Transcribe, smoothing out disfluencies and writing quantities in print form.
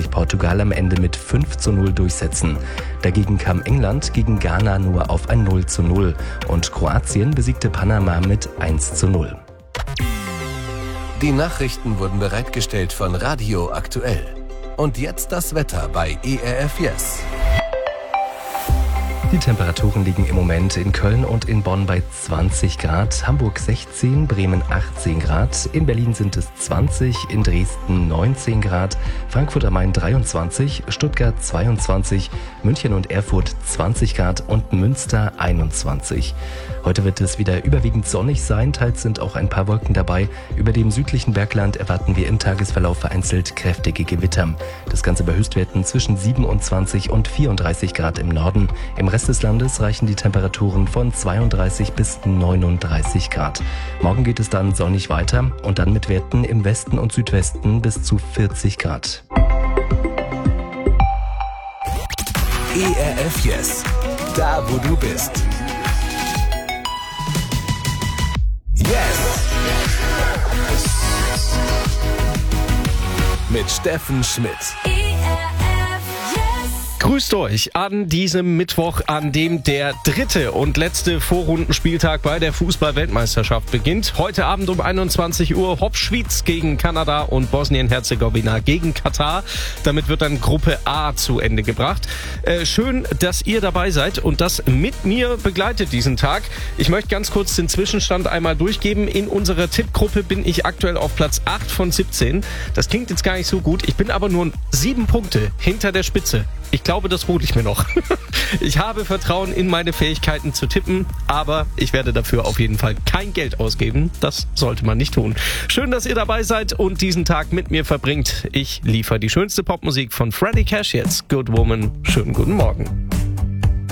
sich Portugal am Ende mit 5:0 durchsetzen. Dagegen kam England gegen Ghana nur auf ein 0:0 und Kroatien besiegte Panama mit 1:0. Die Nachrichten wurden bereitgestellt von Radio Aktuell. Und jetzt das Wetter bei ERF Yes. Die Temperaturen liegen im Moment in Köln und in Bonn bei 20 Grad, Hamburg 16, Bremen 18 Grad, in Berlin sind es 20, in Dresden 19 Grad, Frankfurt am Main 23, Stuttgart 22, München und Erfurt 20 Grad und Münster 21. Heute wird es wieder überwiegend sonnig sein, teils sind auch ein paar Wolken dabei. Über dem südlichen Bergland erwarten wir im Tagesverlauf vereinzelt kräftige Gewitter. Das Ganze bei Höchstwerten zwischen 27 und 34 Grad im Norden. Im Rest des Landes reichen die Temperaturen von 32 bis 39 Grad. Morgen geht es dann sonnig weiter und dann mit Werten im Westen und Südwesten bis zu 40 Grad. ERF Yes, da wo du bist. Yes! Mit Steffen Schmidt. Grüßt euch an diesem Mittwoch, an dem der dritte und letzte Vorrundenspieltag bei der Fußball-Weltmeisterschaft beginnt. Heute Abend um 21 Uhr Schweiz gegen Kanada und Bosnien-Herzegowina gegen Katar. Damit wird dann Gruppe A zu Ende gebracht. Schön, dass ihr dabei seid und das mit mir begleitet diesen Tag. Ich möchte ganz kurz den Zwischenstand einmal durchgeben. In unserer Tippgruppe bin ich aktuell auf Platz 8 von 17. Das klingt jetzt gar nicht so gut. Ich bin aber nur 7 Punkte hinter der Spitze. Ich glaube, das hole ich mir noch. Ich habe Vertrauen in meine Fähigkeiten zu tippen, aber ich werde dafür auf jeden Fall kein Geld ausgeben. Das sollte man nicht tun. Schön, dass ihr dabei seid und diesen Tag mit mir verbringt. Ich liefere die schönste Popmusik von Freddy Cash jetzt. Good Woman. Schönen guten Morgen.